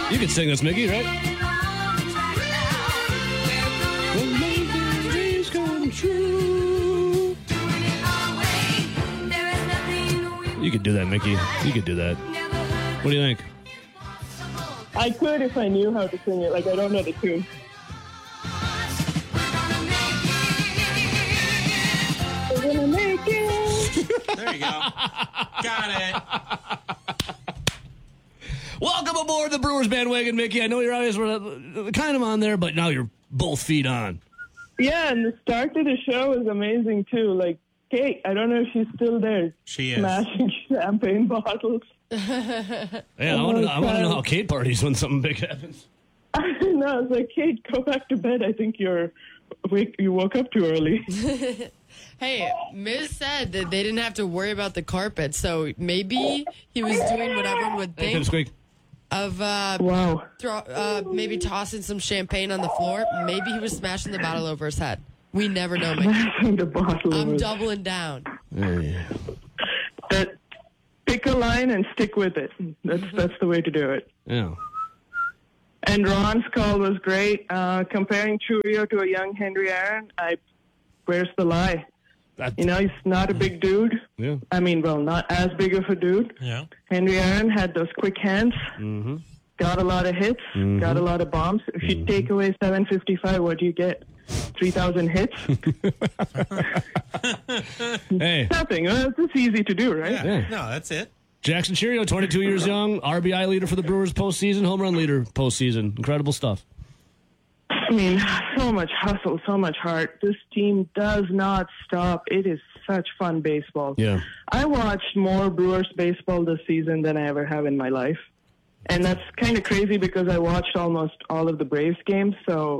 You can sing this, Mickey, right? Dreams come true. You could do that, Mickey. You could do that. What do you think? I could if I knew how to sing it. Like, I don't know the tune. We're gonna make it. There you go. Got it. Welcome aboard the Brewers bandwagon, Mickey. I know you're always kind of on there, but now you're both feet on. Yeah, and the start to the show is amazing, too. Like, Kate, I don't know if she's still there. She is. Smashing champagne bottles. Yeah, I want to know how Kate parties when something big happens. I know. It's like, Kate, go back to bed. I think you woke up too early. Hey, Miz said that they didn't have to worry about the carpet, so maybe he was doing what everyone would Hey, think Pipsqueak. of Wow. maybe tossing some champagne on the floor. Maybe he was smashing the bottle over his head. We never know, Mickey. Smashing the bottle. I'm over. doubling down. Yeah. Pick a line and stick with it. That's the way to do it. Yeah. And Ron's call was great. Comparing Churio to a young Henry Aaron, where's the lie? You know, he's not a big dude. Yeah. I mean, well, not as big of a dude. Yeah. Henry Aaron had those quick hands, got a lot of hits, got a lot of bombs. If you take away 755, what do you get? 3,000 hits? Hey. Nothing. Well, it's easy to do, right? Yeah. No, that's it. Jackson Cheerio, 22 years young, RBI leader for the Brewers postseason, home run leader postseason. Incredible stuff. I mean, so much hustle, so much heart. This team does not stop. It is such fun baseball. Yeah. I watched more Brewers baseball this season than I ever have in my life. And that's kind of crazy because I watched almost all of the Braves games. So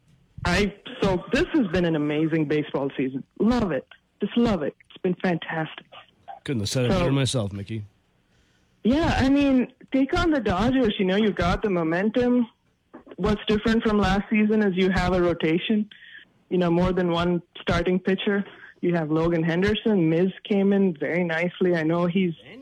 this has been an amazing baseball season. Love it. Just love it. It's been fantastic. Couldn't have said it better myself, Mickey. Yeah, I mean, take on the Dodgers. You know, you've got the momentum. What's different from last season is you have a rotation, you know, more than one starting pitcher. You have Logan Henderson. Miz came in very nicely. I know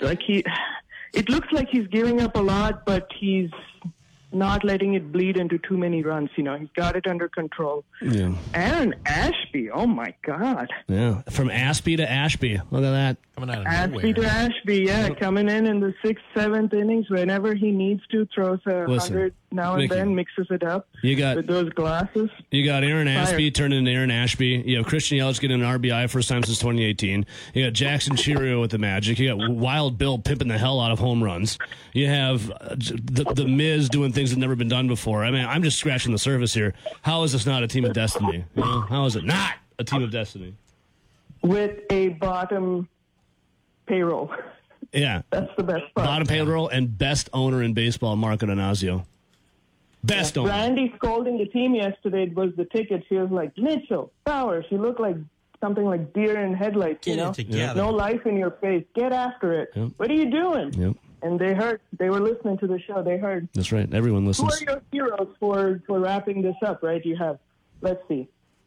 it looks like he's giving up a lot, but he's not letting it bleed into too many runs. You know, he's got it under control. Yeah. Aaron Ashby, oh my God. Yeah. From Ashby to Ashby. Look at that. Coming out of Ashby to nowhere. Ashby, yeah, coming in the 6th, 7th innings, whenever he needs to, throws a 100 now and Mickey, then, mixes it up with those glasses. You got Aaron Ashby turning into Aaron Ashby. You have Christian Yelich getting an RBI first time since 2018. You got Jackson Cheerio with the Magic. You got Wild Bill pimping the hell out of home runs. You have the Miz doing things that never been done before. I mean, I'm just scratching the surface here. How is this not a team of destiny? You know? How is it not a team of destiny? With a bottom payroll. Yeah. That's the best part. Bottom payroll and best owner in baseball, Marco Donazio. Best owner. Randy scolding the team yesterday was the ticket. She was like, Mitchell, Bowers, you look like something like deer in headlights, Get you know? it together. No life in your face. Get after it. Yep. What are you doing? Yep. And they heard. They were listening to the show. They heard. That's right. Everyone Who listens. are your heroes for wrapping this up, right? You have, let's see,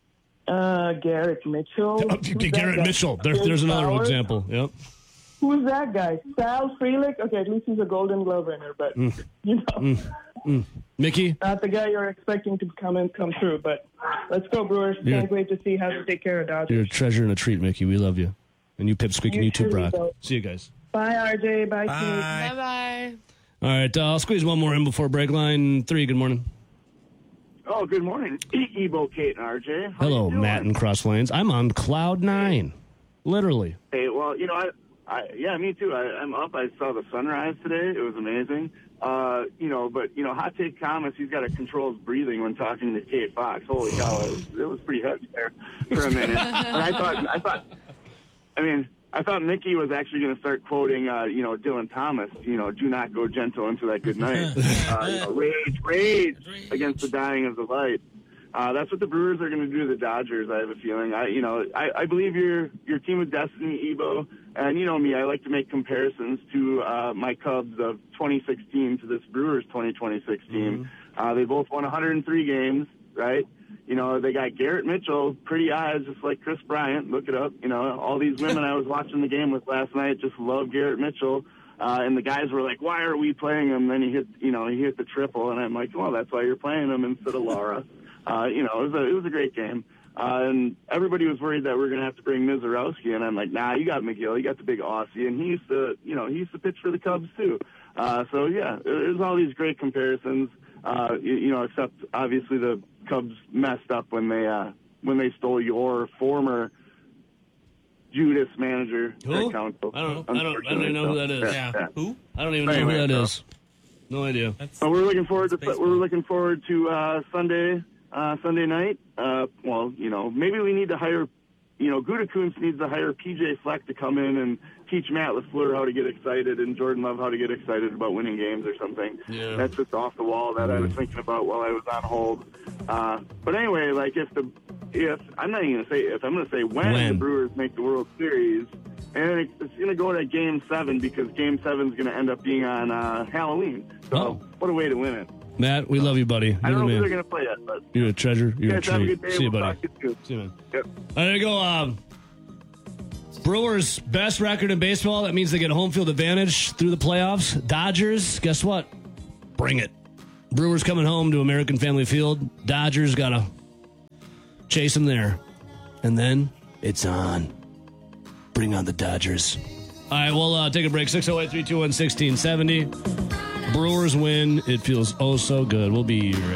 Garrett Mitchell. Oh, Garrett Mitchell. There's another Bowers. example. Yep. Who's that guy? Sal Frelick? Okay, at least he's a Golden Glove winner, but, you know, Mickey? not the guy you're expecting to come through. But let's go, Brewers. Can't wait to see how they take care of Dodgers. You're a treasure and a treat, Mickey. We love you. And you Pipsqueak and you too, too, Brock. though. See you guys. Bye, RJ. Bye, Keith. Bye-bye. All right, I'll squeeze one more in before break. Line 3, good morning. Oh, good morning, Ebo, Kate, and RJ. How Hello, you doing? Matt and Cross Lanes. I'm on cloud 9. Literally. Hey, well, you know, yeah, me too. I'm up. I saw the sunrise today. It was amazing. You know, but, you know, Hot Take Thomas, he's got to control his breathing when talking to Kate Fox. Holy cow, it was pretty heavy there for a minute. But I thought Mickey was actually going to start quoting, you know, Dylan Thomas, you know, do not go gentle into that good night. You know, rage against the dying of the light. That's what the Brewers are going to do to the Dodgers, I have a feeling. I believe your team of destiny, Ebo, and you know me, I like to make comparisons to my Cubs of 2016 to this Brewers 2026 team. They both won 103 games, right? You know, they got Garrett Mitchell, pretty eyes, just like Chris Bryant. Look it up. You know, all these women I was watching the game with last night just love Garrett Mitchell. And the guys were like, "Why are we playing him?" Then he hit the triple, and I'm like, "Well, that's why you're playing him instead of Lara." It was a great game. And everybody was worried that we were going to have to bring Mizorowski, and I'm like, "Nah, you got McGill, you got the big Aussie, and he used to pitch for the Cubs too." So yeah, there's all these great comparisons. Except obviously the Cubs messed up when they stole your former Judas manager. Who? Craig Counsell. I don't even know who that is. Yeah. Who? I don't even know who that is. No idea. But we're looking forward to Sunday night. Maybe we need to hire. Gutekunst needs to hire PJ Fleck to come in and teach Matt LaFleur how to get excited and Jordan Love how to get excited about winning games or something. Yeah. That's just off the wall that I was thinking about while I was on hold. But anyway, like if I'm not even going to say if, I'm going to say when the Brewers make the World Series, and it's going to go to Game 7 because Game 7 is going to end up being on Halloween. So what a way to win it. Matt, we love you, buddy. I don't know who they're going to play yet, but you're a treasure. You're a guys have a treat. good day. See you, We'll buddy. talk to you soon. See you, man. Yep. All right, there you go. Brewers' best record in baseball. That means they get home field advantage through the playoffs. Dodgers, guess what? Bring it. Brewers coming home to American Family Field. Dodgers got to chase them there. And then it's on. Bring on the Dodgers. All right, we'll take a break. 608-321-1670. Brewers win. It feels oh so good. We'll be right